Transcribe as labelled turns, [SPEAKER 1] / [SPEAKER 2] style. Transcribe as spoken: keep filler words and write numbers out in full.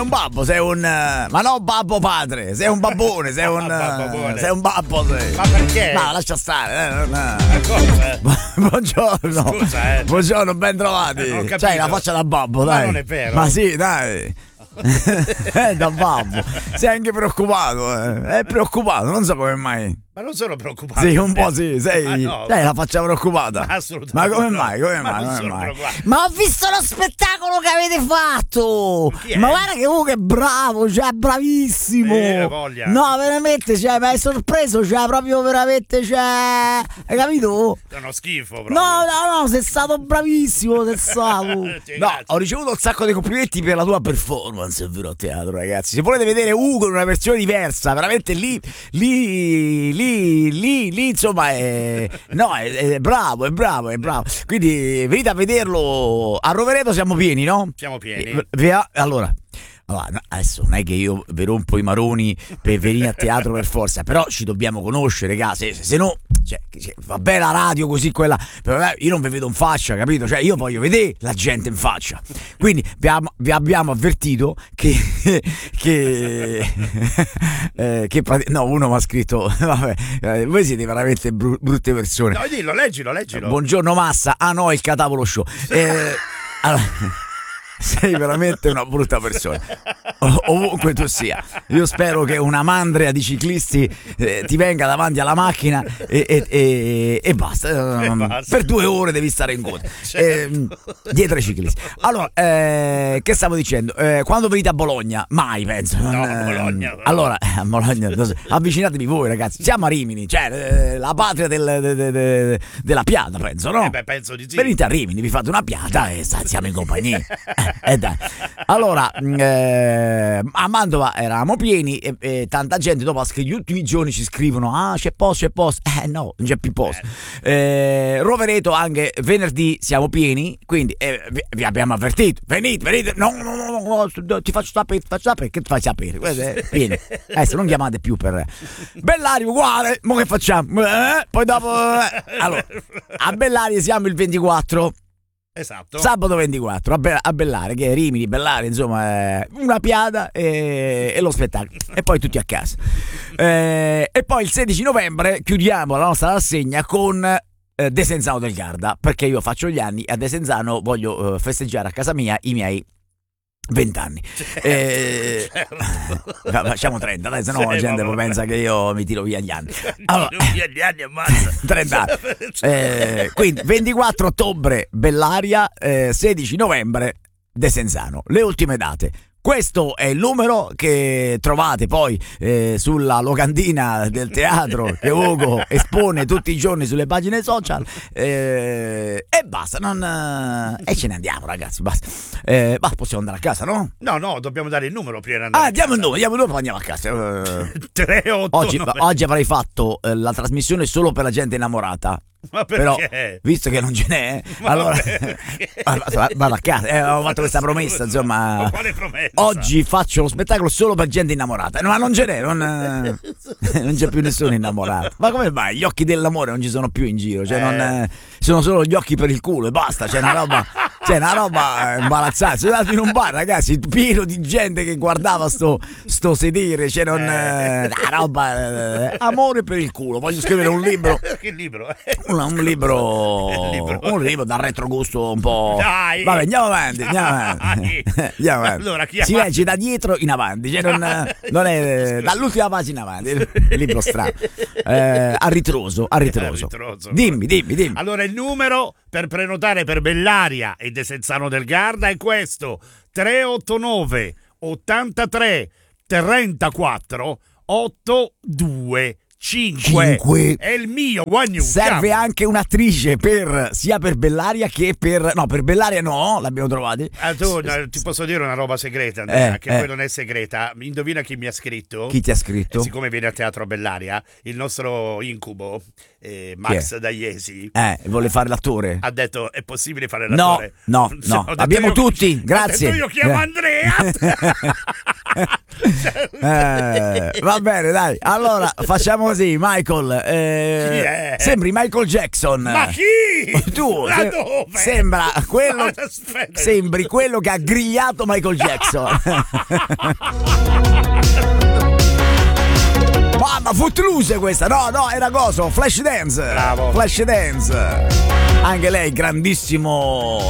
[SPEAKER 1] un babbo, sei un... Ma no babbo padre, sei un babbone, sei un...
[SPEAKER 2] Babbone.
[SPEAKER 1] Sei un babbo, sei.
[SPEAKER 2] Ma perché?
[SPEAKER 1] No, lascia stare. Eh, non-
[SPEAKER 2] Ma cosa?
[SPEAKER 1] Buongiorno.
[SPEAKER 2] Scusa, eh.
[SPEAKER 1] Buongiorno, ben trovati.
[SPEAKER 2] Non ho capito.
[SPEAKER 1] C'hai la faccia da babbo,
[SPEAKER 2] Ma
[SPEAKER 1] dai.
[SPEAKER 2] non è vero.
[SPEAKER 1] Ma sì, dai. eh, da babbo. Sei anche preoccupato, eh. È preoccupato, non so come mai.
[SPEAKER 2] Ma non sono preoccupato.
[SPEAKER 1] Sì, un po' sì, sei,
[SPEAKER 2] Ma no.
[SPEAKER 1] sei la faccia preoccupata.
[SPEAKER 2] Ma assolutamente
[SPEAKER 1] Ma come
[SPEAKER 2] no.
[SPEAKER 1] mai? Come
[SPEAKER 2] Ma
[SPEAKER 1] mai?
[SPEAKER 2] non
[SPEAKER 1] Come
[SPEAKER 2] sono
[SPEAKER 1] mai?
[SPEAKER 2] preoccupato.
[SPEAKER 1] Ma ho visto lo spettacolo che avete fatto!
[SPEAKER 2] Chi è?
[SPEAKER 1] Ma guarda che uno che è bravo, cioè bravissimo!
[SPEAKER 2] Eh, voglia.
[SPEAKER 1] No, veramente, cioè, mi hai sorpreso, cioè, proprio veramente, cioè. Hai capito?
[SPEAKER 2] È uno schifo proprio.
[SPEAKER 1] No, no, no, sei stato bravissimo, sei stato.
[SPEAKER 2] Sì,
[SPEAKER 1] No,
[SPEAKER 2] grazie.
[SPEAKER 1] ho ricevuto un sacco di complimenti per la tua performance, è vero, a teatro, ragazzi. Se volete vedere Ugo in una versione diversa, veramente lì, lì, lì, lì, lì, insomma, è, no, è, è bravo, è bravo, è bravo. Quindi venite a vederlo. A Rovereto siamo pieni, no?
[SPEAKER 2] Siamo pieni.
[SPEAKER 1] Eh, via- allora. Allora, no, adesso non è che io vi rompo i maroni per venire a teatro per forza, però ci dobbiamo conoscere, raga, se, se, se no, cioè, cioè, va bene la radio così, quella, però io non vi vedo in faccia, capito? Cioè, io voglio vedere la gente in faccia. Quindi vi, am- vi abbiamo avvertito che che, eh, che prati- no, uno mi ha scritto, vabbè, eh, voi siete veramente bru- brutte persone.
[SPEAKER 2] No, dillo, leggilo, leggilo.
[SPEAKER 1] Buongiorno Massa, ah no, il Catavolo Show. Eh, allora, sei veramente una brutta persona, O- ovunque tu sia. Io spero che una mandria di ciclisti eh, ti venga davanti alla macchina e, e- e- e basta.
[SPEAKER 2] E
[SPEAKER 1] Um,
[SPEAKER 2] basta.
[SPEAKER 1] Per due ore devi stare in coda,
[SPEAKER 2] Certo.
[SPEAKER 1] Ehm, dietro ai ciclisti. Allora, eh, che stavo dicendo? Eh, quando venite a Bologna? Mai, penso.
[SPEAKER 2] No,
[SPEAKER 1] Non,
[SPEAKER 2] a
[SPEAKER 1] eh,
[SPEAKER 2] Bologna, no.
[SPEAKER 1] Allora, eh, a Bologna, non so, avvicinatevi voi, ragazzi. Siamo a Rimini, cioè eh, la patria del- de- de- de- della piada, penso, no?
[SPEAKER 2] Eh beh, penso di sì.
[SPEAKER 1] Venite a Rimini, vi fate una piada e sta- siamo in compagnia. Eh, eh, dai. Allora, mh, eh, a Mantova eravamo pieni e, e tanta gente dopo che gli ultimi giorni ci scrivono: ah, c'è posto, c'è posto. Eh no, non c'è più posto. Eh, Rovereto anche venerdì siamo pieni, quindi eh, vi, vi abbiamo avvertito. Venite, venite. No, no, no, no, no, ti faccio sapere, ti faccio sapere, che ti fai sapere? Guarda, eh, pieni. Adesso non chiamate più per Bellaria uguale, mo che facciamo? Eh, poi dopo eh. Allora, a Bellaria siamo il ventiquattro.
[SPEAKER 2] Esatto.
[SPEAKER 1] Sabato ventiquattro a, Be- a Bellare, che è Rimini, Bellare, insomma, è una piada e, e lo spettacolo. E poi tutti a casa. Eh, e poi il sedici novembre chiudiamo la nostra rassegna con eh, Desenzano del Garda, perché io faccio gli anni e a Desenzano voglio eh, festeggiare a casa mia i miei vent'anni. Eh, facciamo trenta, dai, se no la
[SPEAKER 2] Sì,
[SPEAKER 1] gente
[SPEAKER 2] vabbè.
[SPEAKER 1] poi pensa che io mi tiro via gli anni. Allora,
[SPEAKER 2] Via gli anni e ammazza.
[SPEAKER 1] trenta anni. Eh, quindi ventiquattro ottobre Bellaria, eh, sedici novembre Desenzano, le ultime date. Questo è il numero che trovate poi eh, sulla locandina del teatro che Ugo espone tutti i giorni sulle pagine social, eh, e basta, non, eh, e ce ne andiamo, ragazzi, basta. Eh, ma possiamo andare a casa, no?
[SPEAKER 2] No, no, dobbiamo dare il numero prima di andare.
[SPEAKER 1] Ah, diamo il numero, diamo il numero, poi andiamo a casa. Eh,
[SPEAKER 2] tre otto
[SPEAKER 1] oggi,
[SPEAKER 2] nove.
[SPEAKER 1] oggi avrei fatto eh, la trasmissione solo per la gente innamorata.
[SPEAKER 2] Ma
[SPEAKER 1] Però,
[SPEAKER 2] perché?
[SPEAKER 1] visto che non ce n'è,
[SPEAKER 2] Ma
[SPEAKER 1] allora
[SPEAKER 2] perché?
[SPEAKER 1] vado vado a casa. Eh, ho fatto questa promessa, insomma.
[SPEAKER 2] Ma quale promessa?
[SPEAKER 1] Oggi faccio lo spettacolo solo per gente innamorata. No, ma non ce n'è, non, eh, non c'è più nessuno innamorato. Ma come mai? Gli occhi dell'amore non ci sono più in giro, cioè non, eh, sono solo gli occhi per il culo e basta. C'è una roba, c'è una roba imbarazzante. Sono andato in un bar, ragazzi, pieno di gente che guardava sto, sto sedere. C'è non, eh, una roba, eh, amore per il culo. Voglio scrivere un libro.
[SPEAKER 2] Che libro?
[SPEAKER 1] Un, un libro,
[SPEAKER 2] Il libro.
[SPEAKER 1] un libro dal retrogusto un po'.
[SPEAKER 2] Dai!
[SPEAKER 1] Vabbè, andiamo avanti, andiamo avanti.
[SPEAKER 2] Dai!
[SPEAKER 1] Andiamo avanti.
[SPEAKER 2] Allora, chi
[SPEAKER 1] si
[SPEAKER 2] ama-
[SPEAKER 1] legge da dietro in avanti, cioè non, non è dall'ultima pagina in avanti. Il libro strano. Eh, a ritroso, a ritroso.
[SPEAKER 2] A ritroso.
[SPEAKER 1] Dimmi, dimmi, dimmi.
[SPEAKER 2] Allora il numero per prenotare per Bellaria e Desenzano del Garda è questo: tre otto nove ottantatré trentaquattro ottantadue cinque.
[SPEAKER 1] Cinque.
[SPEAKER 2] È il mio guagno.
[SPEAKER 1] Serve anche un'attrice per sia per Bellaria che per. No, per Bellaria no, l'abbiamo trovata.
[SPEAKER 2] Ah, tu, no, ti posso dire una roba segreta, Andrea,
[SPEAKER 1] Eh,
[SPEAKER 2] che
[SPEAKER 1] eh.
[SPEAKER 2] poi non è segreta. Indovina chi mi ha scritto?
[SPEAKER 1] Chi ti ha scritto?
[SPEAKER 2] E siccome viene a teatro a Bellaria, il nostro incubo, eh, Max Dagliesi,
[SPEAKER 1] Eh, vuole fare l'attore.
[SPEAKER 2] ha detto: è possibile fare
[SPEAKER 1] No,
[SPEAKER 2] l'attore?
[SPEAKER 1] no,
[SPEAKER 2] Sì,
[SPEAKER 1] no,
[SPEAKER 2] ho detto
[SPEAKER 1] abbiamo
[SPEAKER 2] io-
[SPEAKER 1] tutti,
[SPEAKER 2] ho
[SPEAKER 1] grazie.
[SPEAKER 2] detto io chiamo
[SPEAKER 1] Eh.
[SPEAKER 2] Andrea.
[SPEAKER 1] Eh, va bene, dai. Allora facciamo così, Michael. Eh, sembri Michael Jackson.
[SPEAKER 2] Ma chi?
[SPEAKER 1] Tu
[SPEAKER 2] Ma
[SPEAKER 1] se-
[SPEAKER 2] dove?
[SPEAKER 1] sembra quello.
[SPEAKER 2] Aspetta.
[SPEAKER 1] Sembri quello che ha grigliato Michael Jackson. Mamma, Footloose questa. No, no, era coso. Flash Dance.
[SPEAKER 2] Bravo.
[SPEAKER 1] Flash Dance. Anche lei grandissimo